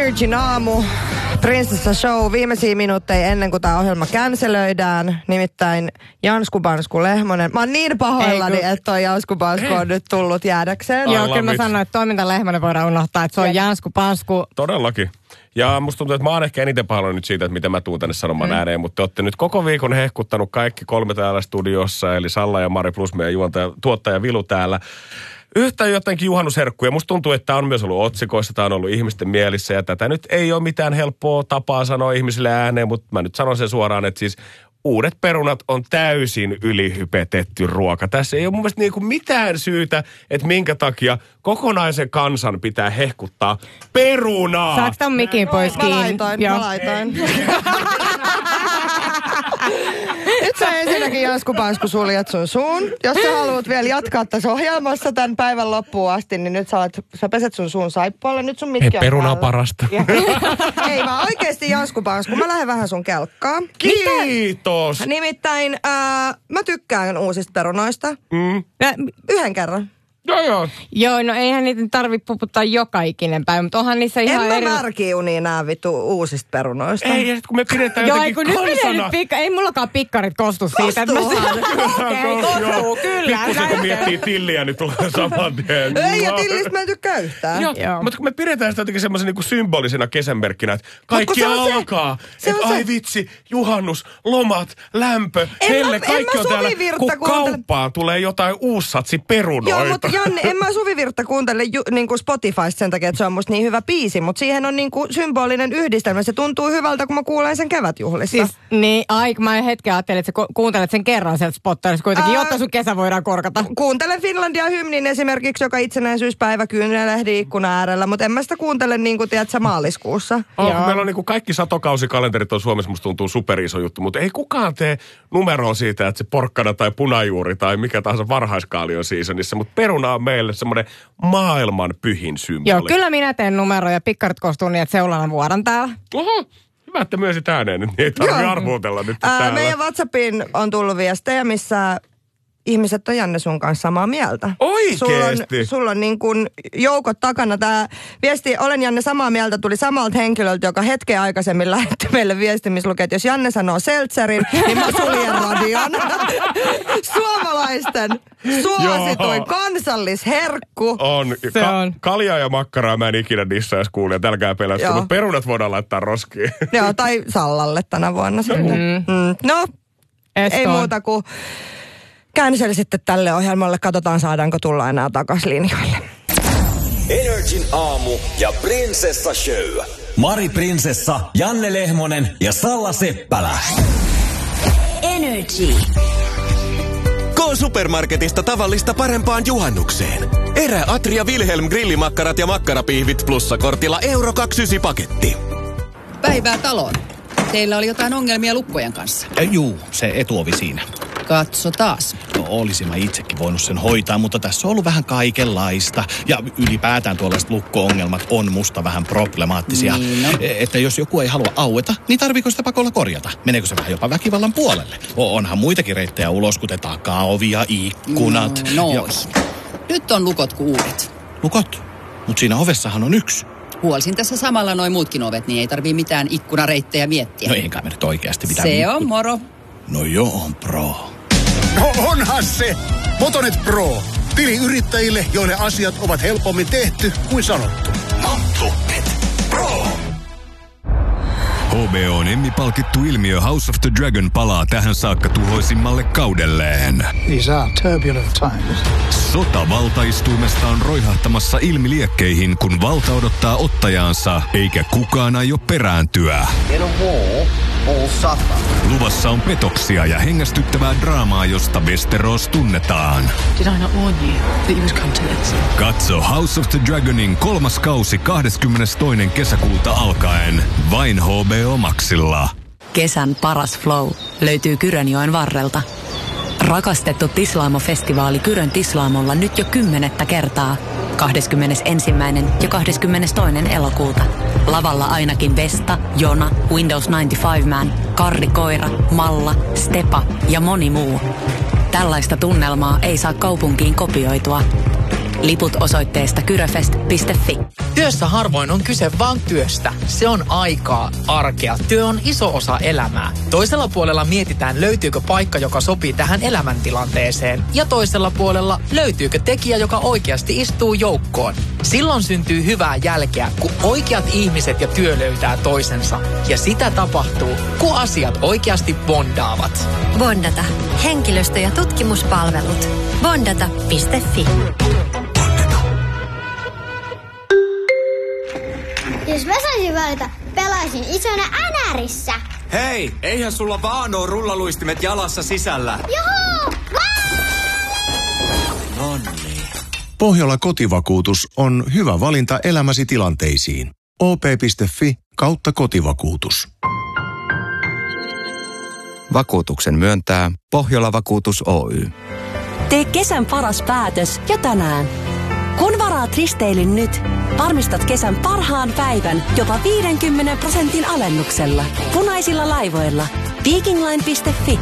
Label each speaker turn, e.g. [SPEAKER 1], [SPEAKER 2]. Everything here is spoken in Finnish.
[SPEAKER 1] Energin aamu, Prinsessa Show, viimeisiä minuutteja ennen kuin tämä ohjelma cancelöidään. Nimittäin Jansku Pansku Lehmonen. Mä oon niin pahoillani, että toi Jansku Pansku on nyt tullut jäädäkseen.
[SPEAKER 2] Joo, kyllä mä sanoin, että toiminta Lehmonen voidaan unohtaa, että se on Jansku Pansku.
[SPEAKER 3] Todellakin. Ja musta tuntuu, että mä oon ehkä eniten pahoillani nyt siitä, että mitä mä tuun tänne sanomaan ääneen, mutta te ootte nyt koko viikon hehkuttanut kaikki 3 täällä studiossa, eli Salla ja Mari plus meidän tuottaja Vilu täällä. Yhtä jotenkin juhannusherkkuja. Musta tuntuu, että tämä on myös ollut otsikoissa, tämä on ollut ihmisten mielissä ja tätä nyt ei ole mitään helppoa tapaa sanoa ihmisille ääneen, mutta mä nyt sanon sen suoraan, että siis uudet perunat on täysin ylihypetetty ruoka. Tässä ei ole mun mielestä niinku mitään syytä, että minkä takia kokonaisen kansan pitää hehkuttaa perunaa.
[SPEAKER 2] Saanko tämän mikin pois kiinni?
[SPEAKER 1] Mä laitoin. Nyt sä ensinnäkin Jansku Pansku suljet sun suun. Jos sä haluat vielä jatkaa tässä ohjelmassa tämän päivän loppuun asti, niin nyt sä peset sun suun saippualle. Nyt sun mikki on
[SPEAKER 3] peruna parasta.
[SPEAKER 1] Ei vaan oikeesti Jansku Pansku. Mä lähden vähän sun kelkkaan.
[SPEAKER 3] Kiitos.
[SPEAKER 1] Nimittäin mä tykkään uusista perunoista. Yhden kerran.
[SPEAKER 2] Joo, no eihän niitä tarvitse puputtaa joka ikinen päivä, mutta onhan niissä ihan
[SPEAKER 1] En mä märkiunia nää vittu uusista perunoista.
[SPEAKER 3] Ei, ja sit kun me pidetään jotenkin kansana.
[SPEAKER 2] Ei mullakaan pikkarit kostu siitä. Kostuu, kyllä.
[SPEAKER 3] Pikkusen kun miettii tilliä, niin tulee saman tien.
[SPEAKER 1] Ei, ja tillistä mä en tykkää yhtään.
[SPEAKER 3] Joo. Mutta kun me pidetään sitä jotenkin semmoisen niin symbolisena kesänmerkkinä, että kaikki alkaa. Että ai vitsi, juhannus, lomat, lämpö, helle, kaikki on täällä. Kun kauppaan tulee jotain uussatsi perunoita.
[SPEAKER 1] Joo, mutta Janne, en mä Suvi Virta kuuntele niinku Spotifysta sen takia, että se on musta niin hyvä biisi, mutta siihen on niinku symbolinen yhdistelmä. Se tuntuu hyvältä, kun mä kuulen sen kevätjuhlissa.
[SPEAKER 2] Siis, niin, mä hetken ajattelin, että sä kuuntelet sen kerran sieltä Spotifysta kuitenkin, jotta sun kesä voidaan korkata.
[SPEAKER 1] Kuuntelen Finlandia-hymnin esimerkiksi joka itsenäisyyspäivä kyynelehdi ikkuna äärellä, mutta en mä sitä kuuntele niin kuin tiedät sä maaliskuussa.
[SPEAKER 3] Meillä on niinku kaikki satokausikalenterit on Suomessa, musta tuntuu superiso juttu, mutta ei kukaan tee numeroa siitä, että se porkkana tai punajuuri tai mikä tahansa varhaiskaali on seasonissa, mutta peruna on meille semmoinen maailman pyhin symboli.
[SPEAKER 2] Joo, kyllä minä teen numeroja ja pikkarit kostuu niin, että seulana vuodan täällä.
[SPEAKER 3] Oho, hyvä, että myönsit ääneen, niin ei tarvitse arvuutella nyt täällä.
[SPEAKER 1] Meidän WhatsAppiin on tullut viestejä, missä ihmiset on Janne sun kanssa samaa mieltä.
[SPEAKER 3] Oikeesti?
[SPEAKER 1] Sulla on niin kuin joukot takana. Tämä viesti, olen Janne samaa mieltä, tuli samalta henkilöltä, joka hetken aikaisemmin lähetti meille viesti, missä lukee, että jos Janne sanoo seltserin, niin mä suljen radion. Suomalaisten suosituin kansallisherkku.
[SPEAKER 3] On.
[SPEAKER 1] Se on.
[SPEAKER 3] Kaljaa ja makkaraa mä en ikinä dissaisi kuulia, älkää pelästä, mutta perunat voidaan laittaa roskiin.
[SPEAKER 1] Joo, tai Sallalle tänä vuonna sitten. No, ei muuta kuin cancel sitten tälle ohjelmalle. Katsotaan, saadaanko tulla enää takaisin linjoille.
[SPEAKER 4] Energin aamu ja Prinsessa Show. Mari Prinsessa, Janne Lehmonen ja Salla Seppälä.
[SPEAKER 5] Energy.
[SPEAKER 6] K-Supermarketista tavallista parempaan juhannukseen. Erä Atria Wilhelm grillimakkarat ja makkarapiihvit plussakortilla €29 paketti.
[SPEAKER 7] Päivää taloon. Teillä oli jotain ongelmia lukkojen kanssa.
[SPEAKER 8] Juu, se etuovi siinä.
[SPEAKER 7] Katso taas.
[SPEAKER 8] No, olisin mä itsekin voinut sen hoitaa, mutta tässä on ollut vähän kaikenlaista. Ja ylipäätään tuollaiset lukko-ongelmat on musta vähän problemaattisia.
[SPEAKER 7] Niin, no.
[SPEAKER 8] Että jos joku ei halua aueta, niin tarviiko sitä pakolla korjata? Meneekö se vähän jopa väkivallan puolelle? Onhan muitakin reittejä ulos, kuten takaovi ja ikkunat.
[SPEAKER 7] Nyt on lukot kuin uudet.
[SPEAKER 8] Lukot? Mut siinä ovessahan on yksi.
[SPEAKER 7] Huolsin tässä samalla noin muutkin ovet, niin ei tarvii mitään ikkunareittejä miettiä.
[SPEAKER 8] No eikä me nyt oikeasti mitään.
[SPEAKER 7] Se on moro.
[SPEAKER 8] No joo, on pro.
[SPEAKER 9] No onhan se! Motonet Pro. Tili yrittäjille, joiden asiat ovat helpommin tehty kuin sanottu.
[SPEAKER 4] Motonet Pro.
[SPEAKER 10] HBO:n Emmy-palkittu ilmiö House of the Dragon palaa tähän saakka tuhoisimmalle kaudelleen.
[SPEAKER 9] These are turbulent times.
[SPEAKER 10] Sota valtaistuimesta on roihahtamassa ilmiliekkeihin, kun valta odottaa ottajaansa, eikä kukaan aio perääntyä.
[SPEAKER 11] In a war, all suffer.
[SPEAKER 10] Luvassa on petoksia ja hengästyttävää draamaa, josta Westeros tunnetaan.
[SPEAKER 12] Did I not warn you that you would come to this?
[SPEAKER 10] Katso House of the Dragonin 3. kausi 22. kesäkuuta alkaen vain HBO Maxilla.
[SPEAKER 13] Kesän paras flow löytyy Kyrönjoen varrelta. Rakastettu Tislaamo-festivaali Kyrön Tislaamolla nyt jo 10. kertaa. 21. ja 22. elokuuta. Lavalla ainakin Vesta, Jona, Windows 95 Man, Karri Koira, Malla, Stepa ja moni muu. Tällaista tunnelmaa ei saa kaupunkiin kopioitua. Liput osoitteesta kyröfest.fi.
[SPEAKER 5] Työssä harvoin on kyse vaan työstä. Se on aikaa, arkea. Työ on iso osa elämää. Toisella puolella mietitään, löytyykö paikka, joka sopii tähän elämäntilanteeseen. Ja toisella puolella löytyykö tekijä, joka oikeasti istuu joukkoon. Silloin syntyy hyvää jälkeä, kun oikeat ihmiset ja työ löytää toisensa. Ja sitä tapahtuu, kun asiat oikeasti bondaavat.
[SPEAKER 14] Bondata. Henkilöstö- ja tutkimuspalvelut. Bondata.fi.
[SPEAKER 15] Jos mä saisin valita, pelaisin isona NRissä.
[SPEAKER 16] Hei, eihän sulla vaan oo rullaluistimet jalassa sisällä.
[SPEAKER 15] Joo!
[SPEAKER 17] Nonni. Pohjola kotivakuutus on hyvä valinta elämäsi tilanteisiin. op.fi/kotivakuutus.
[SPEAKER 18] Vakuutuksen myöntää Pohjola Vakuutus Oy.
[SPEAKER 19] Tee kesän paras päätös jo tänään. Kun varaat risteilyn nyt, varmistat kesän parhaan päivän jopa 50% alennuksella. Punaisilla laivoilla. Vikingline.fi